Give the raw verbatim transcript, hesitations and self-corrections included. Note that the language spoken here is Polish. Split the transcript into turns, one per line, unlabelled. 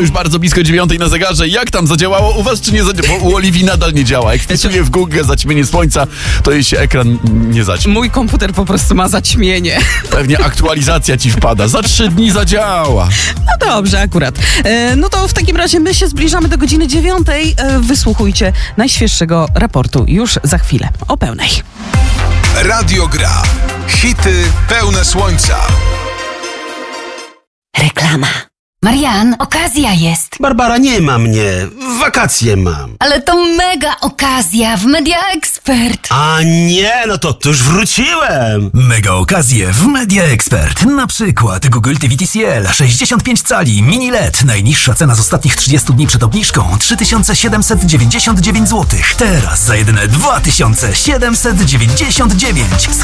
już bardzo blisko dziewiątej na zegarze. Jak tam zadziałało u was, czy nie zadziałało? Bo u Oliwii nadal nie działa. Jak wpisuję w Google zaćmienie słońca, to jej się ekran nie zaćmi.
Mój komputer po prostu ma zaćmienie.
Pewnie aktualizacja ci wpada. Za trzy dni zadziała.
No dobrze, akurat. E, no to w takim razie my się zbliżamy do godziny dziewiątej. E, wysłuchujcie najświeższego raportu już za chwilę o pełnej.
Radio Gra. Hity pełne słońca.
Reklama. Marian, okazja jest.
Barbara, nie ma mnie. Wakacje mam.
Ale to mega okazja w Media Expert.
A nie, no to, to już wróciłem.
Mega okazje w Media Expert. Na przykład Google T V T C L sześćdziesiąt pięć cali mini L E D. Najniższa cena z ostatnich trzydziestu dni przed obniżką trzy tysiące siedemset dziewięćdziesiąt dziewięć złotych. Teraz za jedyne dwa tysiące siedemset dziewięćdziesiąt dziewięć.